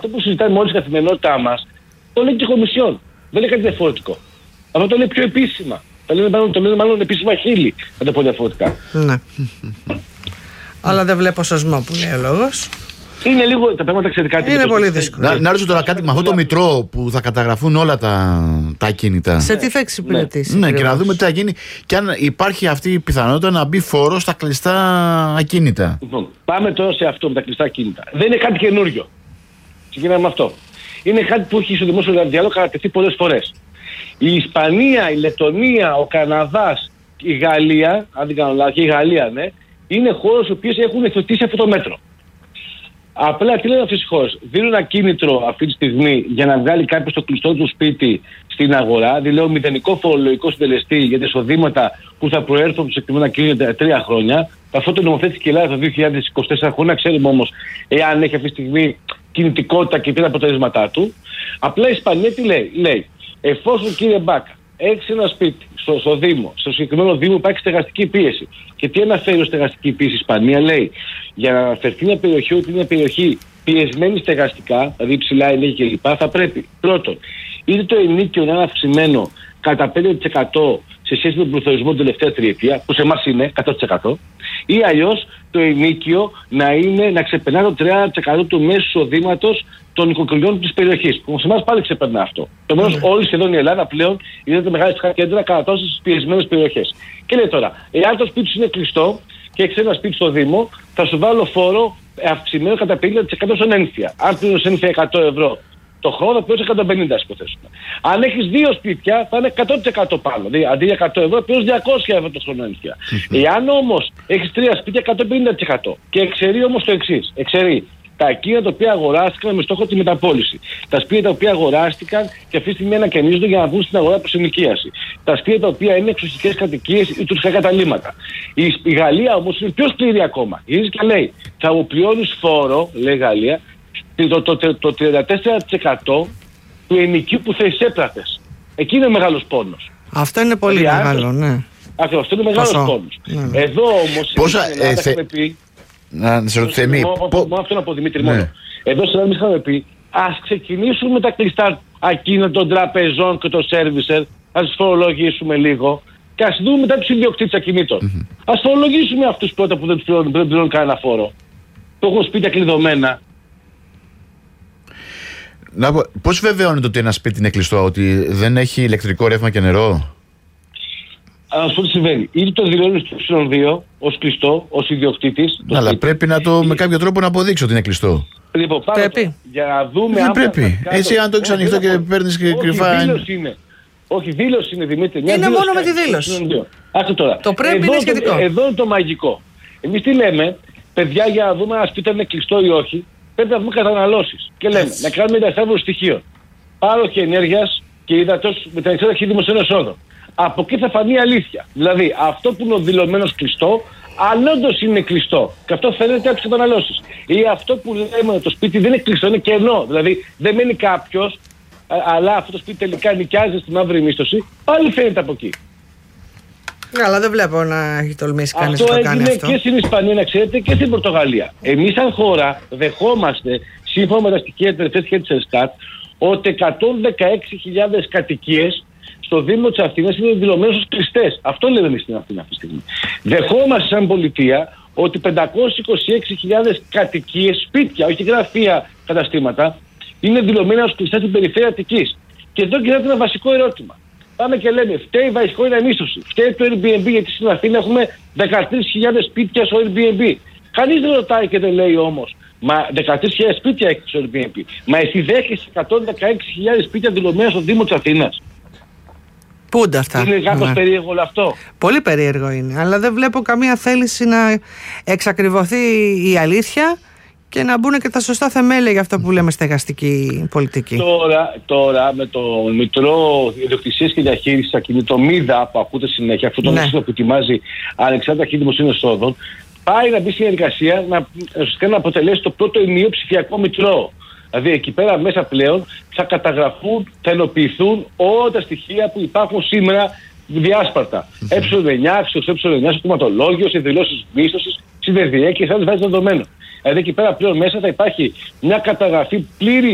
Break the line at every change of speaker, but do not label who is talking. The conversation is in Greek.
αυτό που συζητάμε όλη στην καθημερινότητά μας, το λέει και η Κομισιόν. Δεν λέει κάτι διαφορετικό. Αυτό το λέει πιο επίσημα. Το λένε μάλλον επίσημα χείλη, να το πω διαφορετικά.
Ναι. Αλλά δεν βλέπω σωσμό που λέει ο λόγος.
Είναι λίγο τα πράγματα εξαιρετικά.
Είναι πολύ δύσκολο.
Να ρωτήσω τώρα κάτι με αυτό το μητρό που θα καταγραφούν όλα τα ακίνητα.
Σε τι θα εξυπηρετήσει.
Ναι, και να δούμε τι θα γίνει και αν υπάρχει αυτή η πιθανότητα να μπει φόρο στα κλειστά ακίνητα.
Λοιπόν, πάμε τώρα σε αυτό με τα κλειστά ακίνητα. Δεν είναι κάτι καινούριο. Ξεκινάμε με αυτό. Είναι κάτι που έχει στο δημόσιο διάλογο κατατεθεί πολλές φορές. Η Ισπανία, η Λεττονία, ο Καναδάς, η Γαλλία, αν δεν κάνω λάθος, και η Γαλλία, ναι, είναι χώρες οι οποίες έχουν εθετήσει αυτό το μέτρο. Απλά τι λένε αυτές οι χώρες? Δίνουν ένα κίνητρο αυτή τη στιγμή για να βγάλει κάποιος το κλειστό του σπίτι στην αγορά, δηλαδή μηδενικό φορολογικό συντελεστή για τα εισοδήματα που θα προέρθουν από το συγκεκριμένα κίνητρα 3 χρόνια. Αυτό το νομοθέτηκε η Ελλάδα το 2024, χωρίς να ξέρουμε όμως εάν έχει αυτή τη στιγμή κινητικότητα και τι είναι τα αποτελέσματά του. Απλά η Ισπανία τι λέει? Λέει, εφόσον κύριε Μπάκα έχεις ένα σπίτι στο Δήμο, στο συγκεκριμένο Δήμο υπάρχει στεγαστική πίεση. Και τι αναφέρει ως στεγαστική πίεση η Ισπανία? Λέει, για να αναφερθεί μια περιοχή ότι είναι μια περιοχή πιεσμένη στεγαστικά, δηλαδή υψηλά ενέργεια κλπ., θα πρέπει πρώτον, είτε το ενοίκιο να είναι αυξημένο κατά 5% σε σχέση με τον πληθωρισμό την τελευταία τριετία, που σε εμάς είναι 100%, ή αλλιώς το ενοίκιο να ξεπερνά το 30% του μέσου εισοδήματος των οικοκυριών της περιοχής. Που σε εμάς πάλι ξεπερνά αυτό. Επομένως, όλη σχεδόν η Ελλάδα πλέον είναι μεγάλα κέντρα κατά τόσο στις πιεσμένες περιοχές. Και λέει τώρα, εάν το σπίτι σου είναι κλειστό και έχεις ένα σπίτι στο Δήμο, θα σου βάλω φόρο αυξημένο κατά 50% στον ένφια. Αν πλήρωνες ένφια 100 ευρώ το χρόνο, θα πληρώσεις 150, ας υποθέσουμε. Αν έχεις 2 σπίτια, θα είναι 100% πάνω. Δηλαδή, αντί για 100 ευρώ, πληρώσεις 200 ευρώ το χρόνο ένφια. Εάν όμως έχεις 3 σπίτια, 150%. Και εξαιρεί όμως το εξής. Εξαιρεί τα ακίνητα τα οποία αγοράστηκαν με στόχο τη μεταπώληση. Τα σπίτια τα οποία αγοράστηκαν και αυτή τη στιγμή ανακαινίζονται για να βγουν στην αγορά προς ενοικίαση. Τα σπίτια τα οποία είναι εξοχικές κατοικίες ή τουριστικά καταλύματα. Η Γαλλία όμως είναι πιο σκληρή ακόμα. Γυρίζει και λέει, θα μου πληρώνεις φόρο, λέει η Γαλλία, το 34% του ενοικίου που θα εισέπρατες. Εκεί είναι μεγάλος πόνος.
Αυτό είναι πολύ μεγάλο, ναι.
Αυτό είναι μεγάλος πόνος.
Ναι.
Εδώ όμως έχουμε πει.
Να σε ρωτήσω,
μόνο αυτό να πω, Δημήτρη, μόνο. Εδώ σε εμείς είχαμε πει, ας ξεκινήσουμε με τα κλειστά ακίνητα των τραπεζών και των σέρβισερ, ας φορολογήσουμε λίγο και ας δούμε μετά τους ιδιοκτήτες ακινήτων. Ας φορολογήσουμε αυτούς πρώτα που δεν πληρώνουν κανένα φόρο, που έχουν σπίτια κλειδωμένα.
Πώς βεβαιώνεται ότι ένα σπίτι είναι κλειστό, ότι δεν έχει ηλεκτρικό ρεύμα και νερό?
Να σου πω τι συμβαίνει. Είτε το δηλώνει στο ε2 ως κλειστό, ως ιδιοκτήτης.
Αλλά πρέπει να το με κάποιο τρόπο να αποδείξει ότι είναι κλειστό.
Λοιπόν, πρέπει. Για να δούμε.
Δεν πρέπει. Εσύ, αν το έχεις ανοιχτό και παίρνεις και κρυφά.
Δήλωση είναι. Όχι, δήλωση είναι, Δημήτρη.
Είναι μόνο με τη δήλωση.
Άσε τώρα.
Το πρέπει είναι σχετικό.
Εδώ είναι το μαγικό. Εμείς τι λέμε, παιδιά, για να δούμε αν σπίτι είναι κλειστό ή όχι, πρέπει να δούμε καταναλώσεις. Και λέμε να κάνουμε διασταύρωση στοιχείων. Πάροχη ενέργειας και υδατός με την εξέταση δημοσίων εσόδων. Από εκεί θα φανεί η αλήθεια. Δηλαδή, αυτό που είναι δηλωμένος κλειστό, αν όντως είναι κλειστό, και αυτό φαίνεται από τις καταναλώσεις. Ή αυτό που λέμε ότι το σπίτι δεν είναι κλειστό, είναι κενό. Δηλαδή, δεν μένει κάποιος, αλλά αυτό το σπίτι τελικά νοικιάζει στη μαύρη μίσθωση, πάλι φαίνεται από εκεί.
Αλλά δεν βλέπω να έχει τολμήσει κανείς να το κάνει αυτό.
Αυτό έγινε και στην Ισπανία, να ξέρετε, και στην Πορτογαλία. Εμείς, σαν χώρα, δεχόμαστε, σύμφωνα με τα στοιχεία της ΕΣΚΑΤ, ότι 116.000 κατοικίες στο Δήμο της Αθήνας είναι δηλωμένες ως κλειστές. Αυτό λέμε εμείς στην Αθήνα αυτή τη στιγμή. Δεχόμαστε σαν πολιτεία ότι 526.000 κατοικίες, σπίτια, όχι γραφεία, καταστήματα, είναι δηλωμένα ως κλειστά στην περιφέρεια Αττικής. Και εδώ γίνεται ένα βασικό ερώτημα. Πάμε και λέμε, φταίει η βασικότητα μίσθωση, φταίει το Airbnb, γιατί στην Αθήνα έχουμε 13.000 σπίτια στο Airbnb. Κανείς δεν ρωτάει και δεν λέει όμως, μα 13.000 σπίτια έχει στο Airbnb. Μα εσύ δέχεσαι 116.000 σπίτια δηλωμένα στο Δήμο της Αθήνας?
Πούντα αυτά.
Είναι κάπως περίεργο όλο αυτό.
Πολύ περίεργο είναι, αλλά δεν βλέπω καμία θέληση να εξακριβωθεί η αλήθεια και να μπουν και τα σωστά θεμέλια για αυτό που λέμε στεγαστική πολιτική.
Τώρα με το Μητρό Ιδιοκτησίας και Διαχείρισης Ακινήτων, ΜΙΔΑ, που ακούτε συνέχεια, αυτό το σύστημα που ετοιμάζει ανεξάρτητα αρχή δημοσίων εσόδων, πάει να μπει στη διαδικασία να αποτελέσει το πρώτο ενιαίο ψηφιακό μητρό. Δηλαδή εκεί πέρα μέσα πλέον θα καταγραφούν, θα ενοποιηθούν όλα τα στοιχεία που υπάρχουν σήμερα διάσπαρτα. Ε9, αξιός Ε9, στο κομματολόγιο, σε δηλώσεις μίσθωσης, στη ΔΔΕ και σε άλλες βάσεις δεδομένων. Δηλαδή εκεί πέρα πλέον μέσα θα υπάρχει μια καταγραφή πλήρη